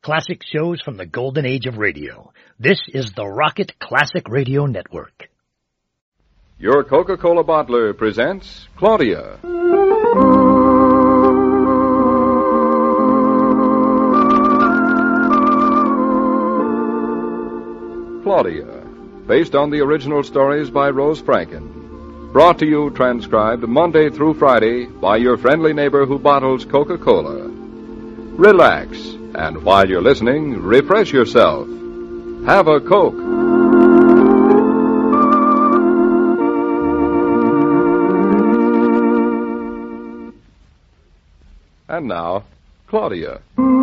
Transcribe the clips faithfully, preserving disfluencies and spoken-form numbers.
Classic shows from the golden age of radio. This is the Rocket Classic Radio Network. Your Coca-Cola bottler presents Claudia. Claudia, based on the original stories by Rose Franken. Brought to you, transcribed Monday through Friday by your friendly neighbor who bottles Coca-Cola. Relax, and while you're listening, refresh yourself. Have a Coke. And now, Claudia.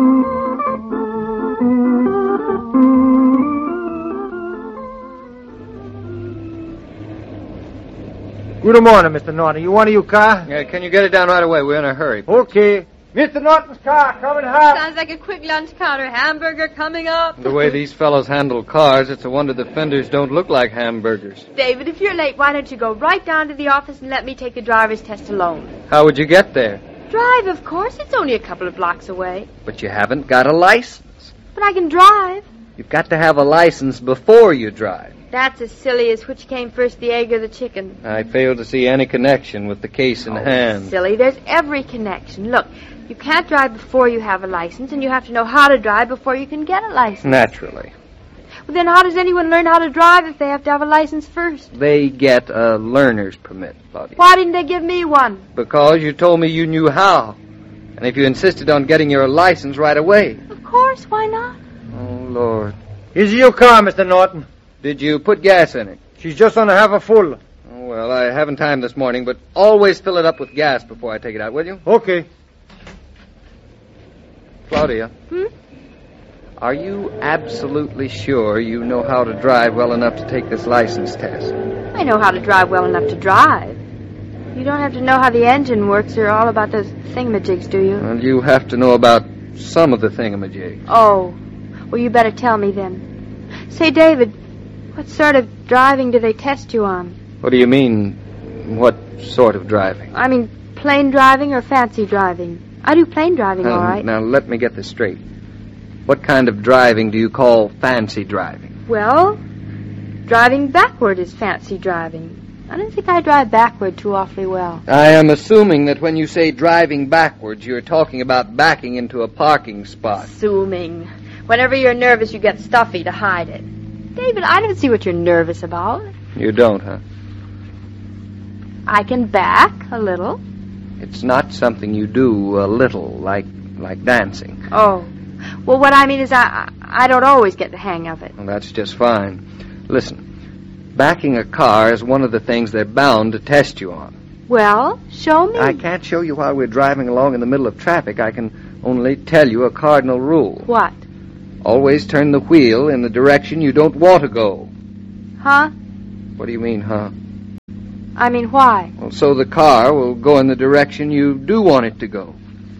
Good morning, Mister Norton. You want a your car? Yeah, can you get it down right away? We're in a hurry. Okay. Mister Norton's car coming hot. Sounds like a quick lunch counter hamburger coming up. The way these fellows handle cars, it's a wonder the fenders don't look like hamburgers. David, if you're late, why don't you go right down to the office and let me take the driver's test alone? How would you get there? Drive, of course. It's only a couple of blocks away. But you haven't got a license. But I can drive. You've got to have a license before you drive. That's as silly as which came first, the egg or the chicken. I fail to see any connection with the case in oh, hand. Silly. There's every connection. Look, you can't drive before you have a license, and you have to know how to drive before you can get a license. Naturally. Well, then how does anyone learn how to drive if they have to have a license first? They get a learner's permit, Claudia. Why didn't they give me one? Because you told me you knew how. And if you insisted on getting your license right away. Of course, why not? Oh, Lord. Here's your car, Mister Norton. Did you put gas in it? She's just on a half a full. Oh, well, I haven't time this morning, but always fill it up with gas before I take it out, will you? Okay. Claudia. Hmm? Are you absolutely sure you know how to drive well enough to take this license test? I know how to drive well enough to drive. You don't have to know how the engine works or all about those thingamajigs, do you? Well, you have to know about some of the thingamajigs. Oh. Well, you better tell me then. Say, David, what sort of driving do they test you on? What do you mean, what sort of driving? I mean, plain driving or fancy driving? I do plain driving, now, all right. Now, let me get this straight. What kind of driving do you call fancy driving? Well, driving backward is fancy driving. I don't think I drive backward too awfully well. I am assuming that when you say driving backwards, you're talking about backing into a parking spot. Assuming. Whenever you're nervous, you get stuffy to hide it. David, I don't see what you're nervous about. You don't, huh? I can back a little. It's not something you do a little, like like dancing. Oh. Well, what I mean is I I don't always get the hang of it. Well, that's just fine. Listen, backing a car is one of the things they're bound to test you on. Well, show me. I can't show you while we're driving along in the middle of traffic. I can only tell you a cardinal rule. What? Always turn the wheel in the direction you don't want to go. Huh? What do you mean, huh? I mean, why? Well, so the car will go in the direction you do want it to go.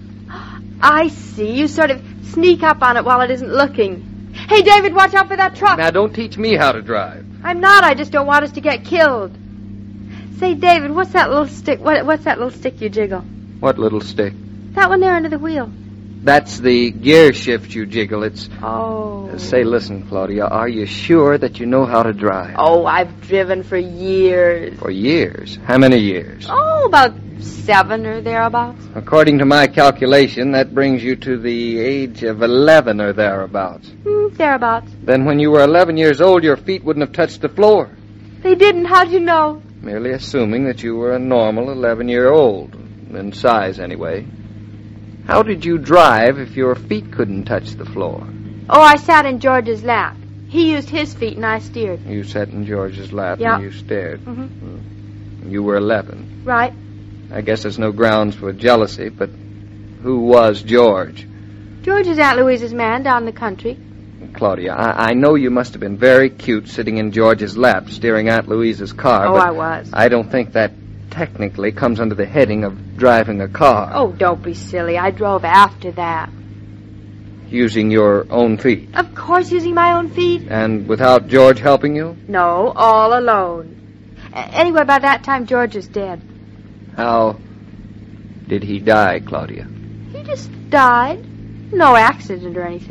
I see. You sort of sneak up on it while it isn't looking. Hey, David, watch out for that truck. Now, don't teach me how to drive. I'm not. I just don't want us to get killed. Say, David, what's that little stick? What, what's that little stick you jiggle? What little stick? That one there under the wheel. That's the gear shift you jiggle. It's... Oh. Uh, say, listen, Claudia, are you sure that you know how to drive? Oh, I've driven for years. For years? How many years? Oh, about seven or thereabouts. According to my calculation, that brings you to the age of eleven or thereabouts. Mm, thereabouts. Then when you were eleven years old, your feet wouldn't have touched the floor. They didn't. How'd you know? Merely assuming that you were a normal eleven-year-old. In size, anyway. How did you drive if your feet couldn't touch the floor? Oh, I sat in George's lap. He used his feet and I steered. You sat in George's lap yeah. and you stared. Mm-hmm. You were eleven. Right. I guess there's no grounds for jealousy, but who was George? George is Aunt Louise's man down in the country. Claudia, I, I know you must have been very cute sitting in George's lap steering Aunt Louise's car. Oh, but I was. I don't think that technically comes under the heading of driving a car. Oh, don't be silly. I drove after that. Using your own feet? Of course, using my own feet. And without George helping you? No, all alone. A- anyway, by that time, George is dead. How did he die, Claudia? He just died. No accident or anything.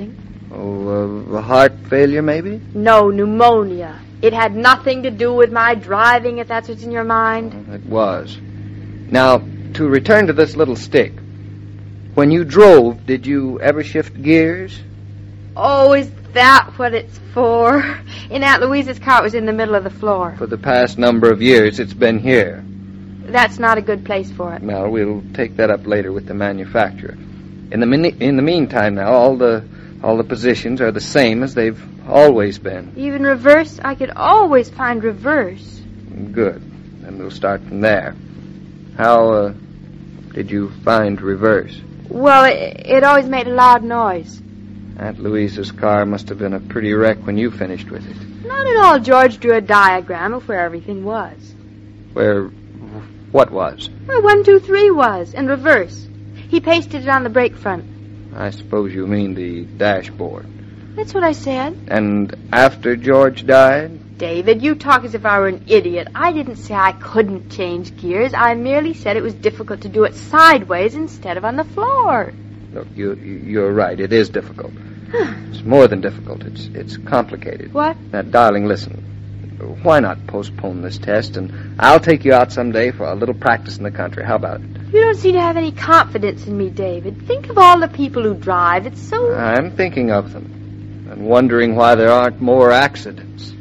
Oh, uh, heart failure, maybe? No, pneumonia. It had nothing to do with my driving, if that's what's in your mind. It was. Now, to return to this little stick. When you drove, did you ever shift gears? Oh, is that what it's for? In Aunt Louise's car, it was in the middle of the floor. For the past number of years, it's been here. That's not a good place for it. Well, we'll take that up later with the manufacturer. In the min- in the meantime, now, all the all the positions are the same as they've always been. Even reverse? I could always find reverse. Good. Then we'll start from there. How uh, did you find reverse? Well, it, it always made a loud noise. Aunt Louise's car must have been a pretty wreck when you finished with it. Not at all. George drew a diagram of where everything was. Where what was? Where one, two, three was, in reverse. He pasted it on the brake front. I suppose you mean the dashboard. That's what I said. And after George died? David, you talk as if I were an idiot. I didn't say I couldn't change gears. I merely said it was difficult to do it sideways instead of on the floor. Look, you, you're right. It is difficult. It's more than difficult. It's it's complicated. What? Now, darling, listen. Why not postpone this test, and I'll take you out someday for a little practice in the country. How about it? You don't seem to have any confidence in me, David. Think of all the people who drive. It's so... I'm thinking of them, and wondering why there aren't more accidents.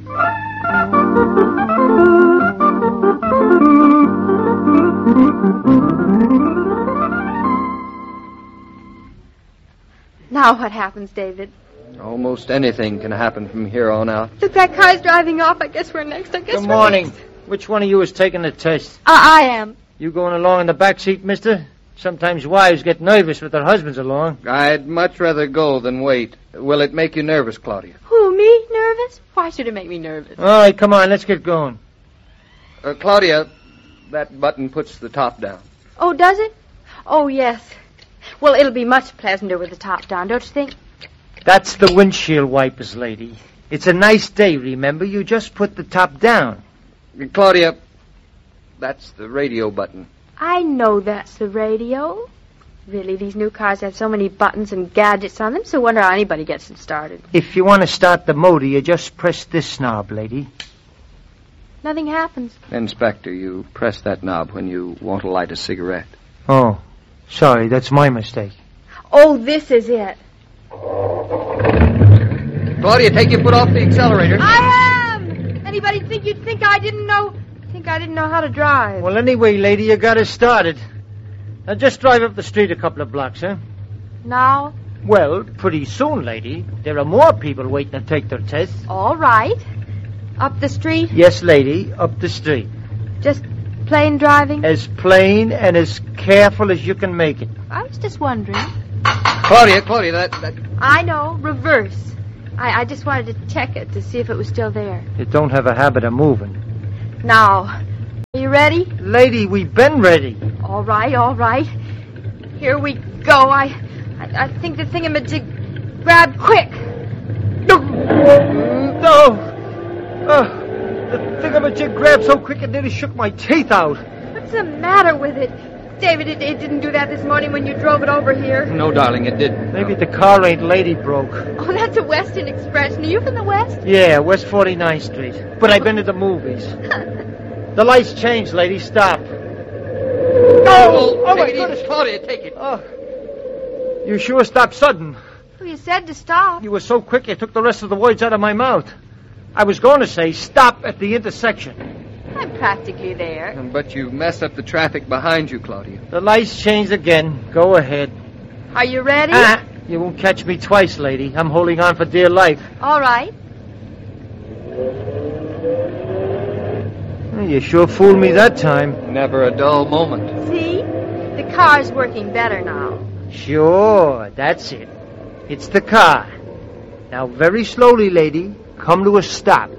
Now what happens, David? Almost anything can happen from here on out. Look, that car's driving off. I guess we're next. I guess Good we're morning. next. Which one of you is taking the test? I, I am. You going along in the back seat, mister? Sometimes wives get nervous with their husbands along. I'd much rather go than wait. Will it make you nervous, Claudia? Who, me? Nervous? Why should it make me nervous? All right, come on, let's get going. Uh, Claudia, that button puts the top down. Oh, does it? Oh, yes. Well, it'll be much pleasanter with the top down, don't you think? That's the windshield wipers, lady. It's a nice day, remember? You just put the top down. Claudia, that's the radio button. I know that's the radio. Really, these new cars have so many buttons and gadgets on them, so I wonder how anybody gets them started. If you want to start the motor, you just press this knob, lady. Nothing happens. Inspector, you press that knob when you want to light a cigarette. Oh, sorry, that's my mistake. Oh, this is it. Claudia, take your foot off the accelerator. I am! Anybody think you'd think I didn't know... think I didn't know how to drive? Well, anyway, lady, you got us started. Now, just drive up the street a couple of blocks, huh? Now? Well, pretty soon, lady. There are more people waiting to take their tests. All right. Up the street? Yes, lady, up the street. Just plain driving? As plain and as careful as you can make it. I was just wondering. Claudia, Claudia, that... that... I know. Reverse. I, I just wanted to check it to see if it was still there. It don't have a habit of moving. Now, are you ready? Lady, we've been ready. All right, all right. Here we go. I I, I think the thingamajig grabbed quick. No! No! Uh, the thingamajig grabbed so quick it nearly shook my teeth out. What's the matter with it? David, it, it didn't do that this morning when you drove it over here. No, darling, it didn't. Maybe the car ain't lady broke. Oh, that's a Western Express. Are you from the West? Yeah, West forty-ninth Street. But I've been to the movies. The lights changed, lady. Stop. Oh, oh my goodness. Claudia, take it. Oh. You sure stopped sudden. Well, you said to stop. You were so quick you took the rest of the words out of my mouth. I was going to say stop at the intersection. I'm practically there. But you messed up the traffic behind you, Claudia. The lights changed again. Go ahead. Are you ready? Ah, you won't catch me twice, lady. I'm holding on for dear life. All right. Well, you sure fooled me that time. Never a dull moment. See? The car's working better now. Sure, that's it. It's the car. Now, very slowly, lady. Come to a stop.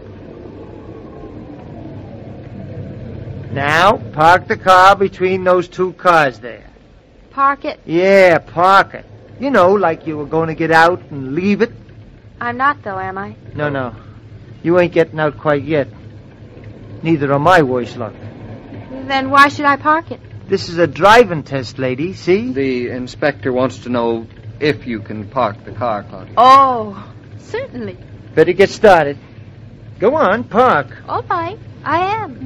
Now, park the car between those two cars there. Park it? Yeah, park it. You know, like you were going to get out and leave it. I'm not, though, am I? No, no. You ain't getting out quite yet. Neither am I, worse luck. Then why should I park it? This is a driving test, lady, see? The inspector wants to know, If you can park the car, Claudia. Oh, certainly. Better get started. Go on, park. All right, I am.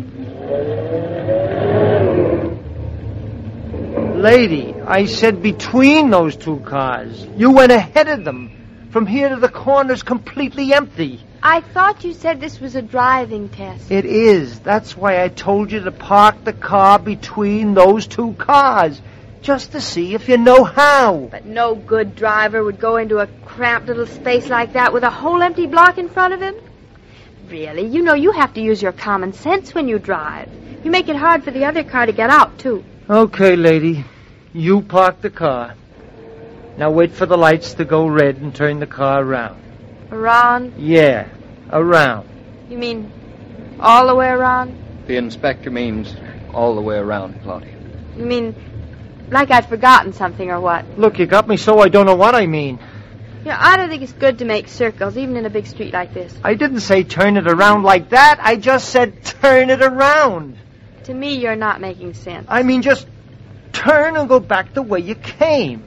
Lady, I said between those two cars. You went ahead of them. From here to the corner's completely empty. I thought you said this was a driving test. It is. That's why I told you to park the car between those two cars. Just to see if you know how. But no good driver would go into a cramped little space like that with a whole empty block in front of him. Really, you know you have to use your common sense when you drive. You make it hard for the other car to get out, too. Okay, lady. You park the car. Now wait for the lights to go red and turn the car around. Around? Yeah, around. You mean all the way around? The inspector means all the way around, Claudia. You mean like I'd forgotten something or what? Look, you got me so I don't know what I mean. You know, I don't think it's good to make circles, even in a big street like this. I didn't say turn it around like that. I just said turn it around. To me, you're not making sense. I mean, just turn and go back the way you came.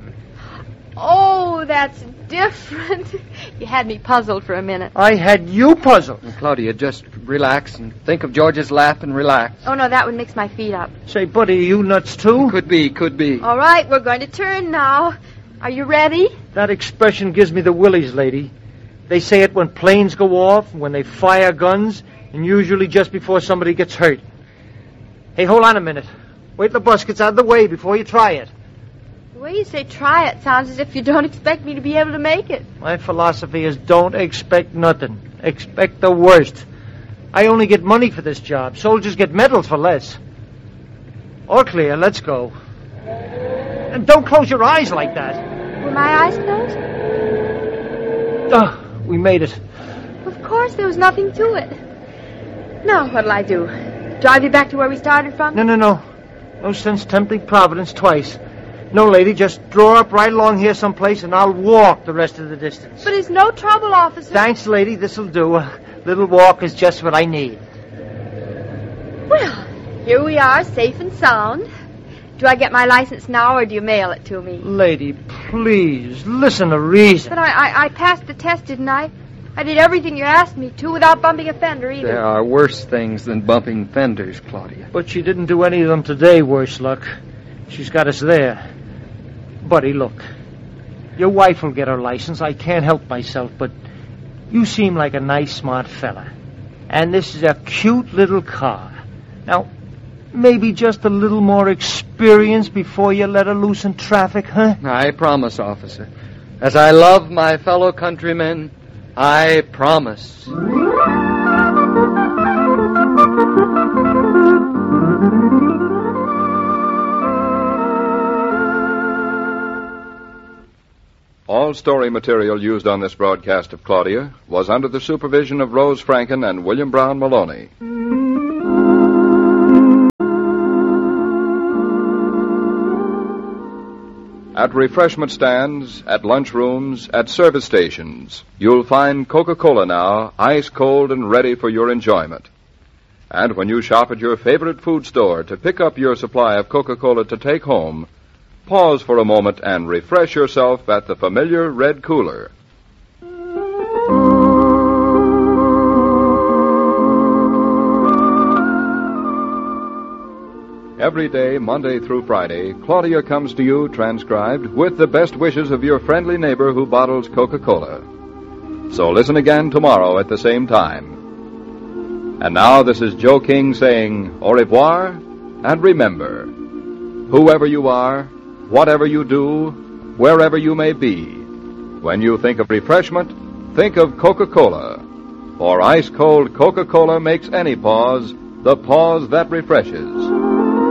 Oh, that's different. You had me puzzled for a minute. I had you puzzled. And Claudia, just relax and think of George's laugh and relax. Oh, no, that would mix my feet up. Say, buddy, are you nuts too? Could be, could be. All right, we're going to turn now. Are you ready? That expression gives me the willies, lady. They say it when planes go off, when they fire guns, and usually just before somebody gets hurt. Hey, hold on a minute. Wait till the bus gets out of the way before you try it. The way you say try it sounds as if you don't expect me to be able to make it. My philosophy is don't expect nothing. Expect the worst. I only get money for this job. Soldiers get medals for less. All clear. Let's go. And don't close your eyes like that. Were my eyes closed? Oh, we made it. Of course, there was nothing to it. Now, what'll I do? Drive you back to where we started from? No, no, no. No sense tempting Providence twice. No, lady, just draw up right along here someplace and I'll walk the rest of the distance. But it's no trouble, officer. Thanks, lady. This'll do. A little walk is just what I need. Well, here we are, safe and sound. Do I get my license now or do you mail it to me? Lady, please, listen to reason. But I, I, I passed the test, didn't I? I did everything you asked me to without bumping a fender either. There are worse things than bumping fenders, Claudia. But she didn't do any of them today, worse luck. She's got us there. Buddy, look. Your wife will get her license. I can't help myself, but you seem like a nice, smart fella. And this is a cute little car. Now, maybe just a little more experience before you let her loose in traffic, huh? I promise, officer. As I love my fellow countrymen, I promise. All story material used on this broadcast of Claudia was under the supervision of Rose Franken and William Brown Maloney. At refreshment stands, at lunchrooms, at service stations, you'll find Coca-Cola now, ice cold and ready for your enjoyment. And when you shop at your favorite food store to pick up your supply of Coca-Cola to take home, pause for a moment and refresh yourself at the familiar red cooler. Every day, Monday through Friday, Claudia comes to you transcribed with the best wishes of your friendly neighbor who bottles Coca-Cola. So listen again tomorrow at the same time. And now this is Joe King saying au revoir, and remember, whoever you are, whatever you do, wherever you may be, when you think of refreshment, think of Coca-Cola. For ice-cold Coca-Cola makes any pause the pause that refreshes.